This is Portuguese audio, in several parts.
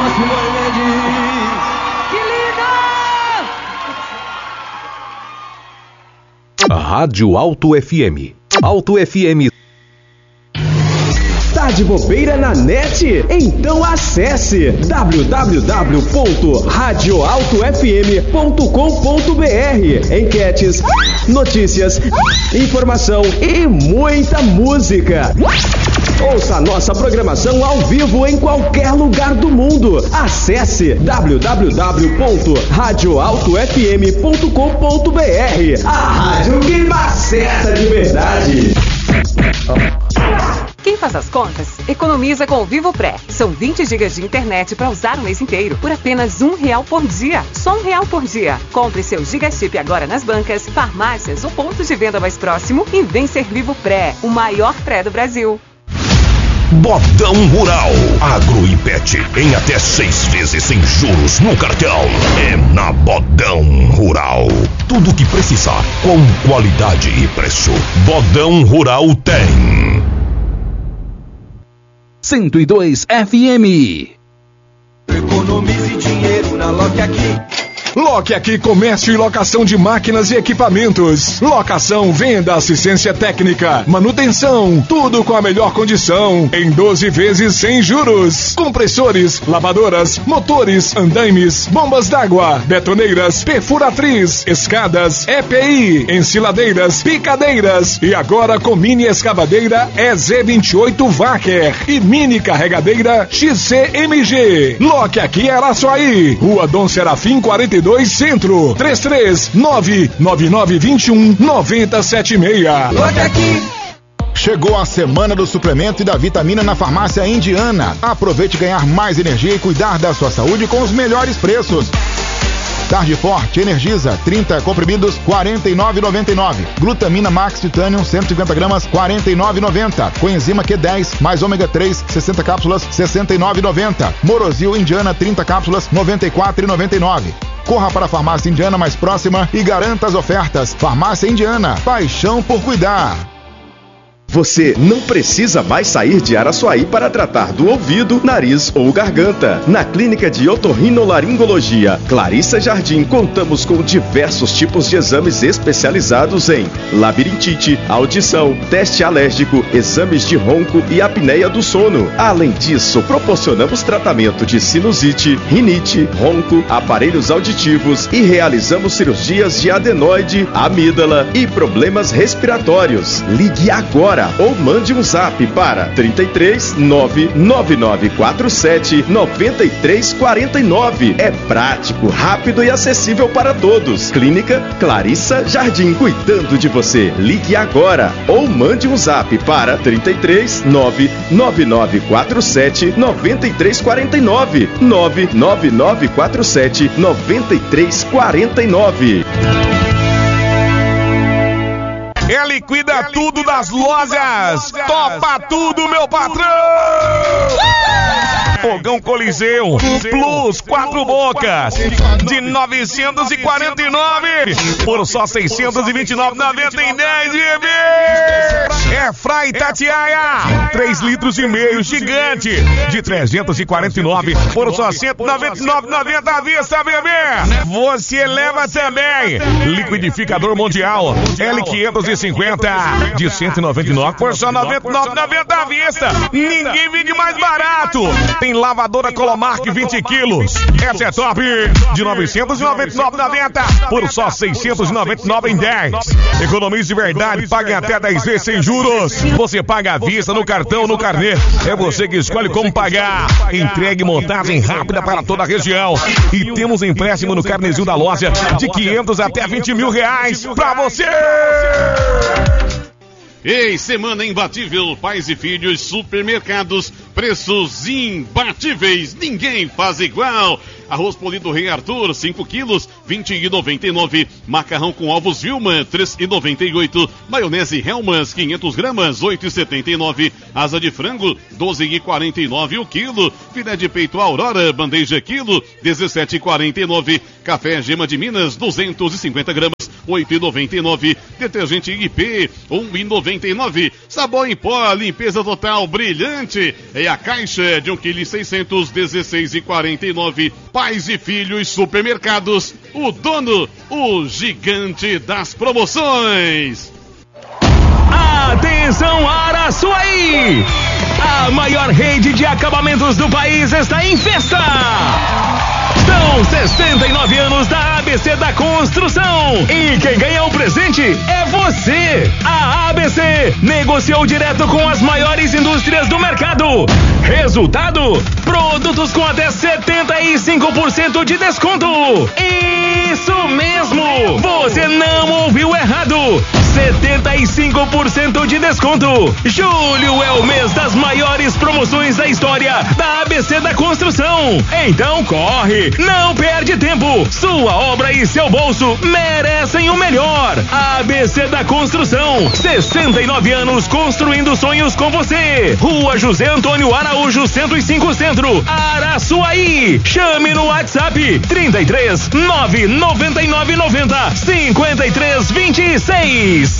Rádio Alto FM. Alto FM. Tá de bobeira na net? Então acesse www.radioaltofm.com.br. Enquetes, notícias, informação e muita música. Ouça a nossa programação ao vivo em qualquer lugar do mundo. Acesse www.radioaltofm.com.br. A rádio que maceta de verdade. Quem faz as contas, economiza com o Vivo Pré. São 20 GB de internet para usar o mês inteiro por apenas R$1 por dia. Só R$1 por dia. Compre seu Gigachip agora nas bancas, farmácias ou pontos de venda mais próximo e vem ser Vivo Pré, o maior pré do Brasil. Bodão Rural. Agro e Pet em até 6 vezes sem juros no cartão. É na Bodão Rural. Tudo o que precisar com qualidade e preço. Bodão Rural tem. 102 FM. Economize dinheiro na Loque Aqui. Loque Aqui, comércio e locação de máquinas e equipamentos. Locação, venda, assistência técnica, manutenção, tudo com a melhor condição. Em 12 vezes sem juros. Compressores, lavadoras, motores, andaimes, bombas d'água, betoneiras, perfuratriz, escadas, EPI, ensiladeiras, picadeiras. E agora com mini escavadeira EZ28 Wacker e mini carregadeira XCMG. Loque Aqui, Araçuaí, Rua Dom Serafim 42 Centro, 33999219076. Loque Aqui. Chegou a semana do suplemento e da vitamina na Farmácia Indiana. Aproveite ganhar mais energia e cuidar da sua saúde com os melhores preços. Tarde Forte Energiza, 30 comprimidos, R$ 49,99. Glutamina Max Titanium, 150 gramas, R$ 49,90. Coenzima Q10, mais ômega 3, 60 cápsulas, R$ 69,90. Morozil Indiana, 30 cápsulas, R$ 94,99. Corra para a Farmácia Indiana mais próxima e garanta as ofertas. Farmácia Indiana, paixão por cuidar. Você não precisa mais sair de Araçuaí para tratar do ouvido, nariz ou garganta. Na Clínica de Otorrinolaringologia Clarissa Jardim, contamos com diversos tipos de exames especializados em labirintite, audição, teste alérgico, exames de ronco e apneia do sono. Além disso, proporcionamos tratamento de sinusite, rinite, ronco, aparelhos auditivos e realizamos cirurgias de adenoide, amígdala e problemas respiratórios. Ligue agora ou mande um zap para 33 99947 9349. É prático, rápido e acessível para todos. Clínica Clarissa Jardim, cuidando de você. Ligue agora ou mande um zap para 33 99947 9349 99947 9349. É Liquida Tudo das Lojas. Topa tudo, meu patrão! Fogão Coliseu Plus 4 bocas de 949 por só 629,90 em 10 GB. É Fry Tatiaia 3 litros e meio gigante de 349 por só 199,90 à vista, bebê. Você leva também liquidificador mundial L550 de 199 por só 99,90 à vista. Ninguém vende mais barato. Tem lavadora Colomark 20 quilos. Essa é top de 999,90 por só 699 em 10. Economize de verdade, pague até 10 vezes sem juros. Você paga à vista, no cartão, no carnê. É você que escolhe como pagar. Entregue montagem rápida para toda a região. E temos empréstimo no carnezinho da loja de 500 até 20 mil reais pra você. Ei, semana imbatível, pais e filhos, supermercados, preços imbatíveis, ninguém faz igual. Arroz polido Rei Arthur, 5 quilos, R$20,99. Macarrão com ovos Vilma, R$3,98. Maionese Hellmann's, 500 gramas, R$8,79. Asa de frango, R$12,49 o quilo. Filé de peito Aurora, bandeja quilo, R$17,49. Café Gema de Minas, 250 gramas, 8,99. Detergente IP, 1,99. Sabão em pó, limpeza total, brilhante. É a caixa de 1,6 kg, 16,49. Pais e Filhos Supermercados. O dono, o gigante das promoções. Atenção, Araçuaí! A maior rede de acabamentos do país está em festa! São 69 anos da ABC da Construção. E quem ganha o presente é você. A ABC negociou direto com as maiores indústrias do mercado. Resultado: produtos com até 75% de desconto. Isso mesmo! Você não ouviu errado. 75% de desconto. Julho é o mês das maiores promoções da história da ABC da Construção. Então corre, não perde tempo. Sua obra e seu bolso merecem o melhor. ABC da Construção, 69 anos construindo sonhos com você. Rua José Antônio Araújo, 105 Centro, Araçuaí. Chame no WhatsApp 33 999 90 53 26.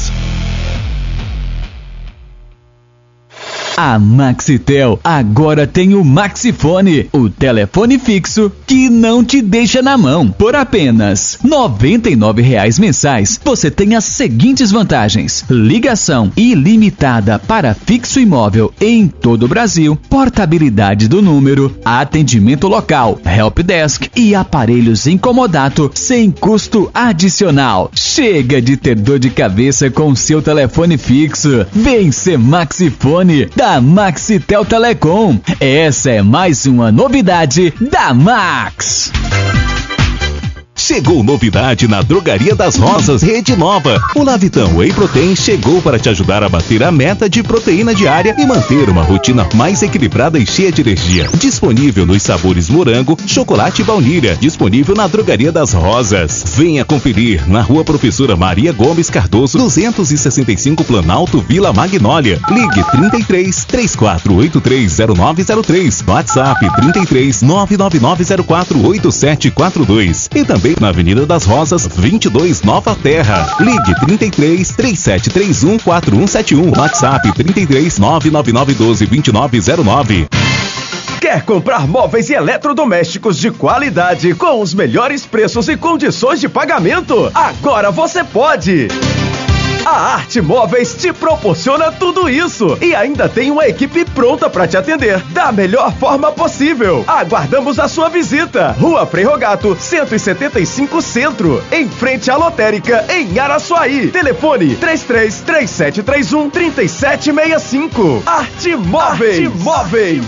A Maxitel agora tem o Maxifone, o telefone fixo que não te deixa na mão. Por apenas R$ 99,00 mensais, você tem as seguintes vantagens: ligação ilimitada para fixo e móvel em todo o Brasil, portabilidade do número, atendimento local, helpdesk e aparelhos em comodato sem custo adicional. Chega de ter dor de cabeça com seu telefone fixo. Vem ser Maxifone da Maxitel Telecom. Essa é mais uma novidade da Max. Chegou novidade na Drogaria das Rosas, Rede Nova. O Lavitão Whey Protein chegou para te ajudar a bater a meta de proteína diária e manter uma rotina mais equilibrada e cheia de energia. Disponível nos sabores morango, chocolate e baunilha. Disponível na Drogaria das Rosas. Venha conferir na Rua Professora Maria Gomes Cardoso, 265 Planalto, Vila Magnólia. Ligue 33 3483 0903. WhatsApp 33 99904 8742. E também na Avenida das Rosas, 22, Nova Terra. Ligue 33 3731 4171. WhatsApp 33 99912 2909. Quer comprar móveis e eletrodomésticos de qualidade com os melhores preços e condições de pagamento? Agora você pode! A Arte Móveis te proporciona tudo isso e ainda tem uma equipe pronta para te atender da melhor forma possível. Aguardamos a sua visita. Rua Frei Rogato, 175 Centro, em frente à Lotérica, em Araçuaí. Telefone 333731 3765. Arte Móveis. Arte Móveis.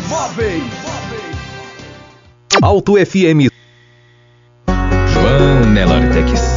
Alto FM. João Nelortec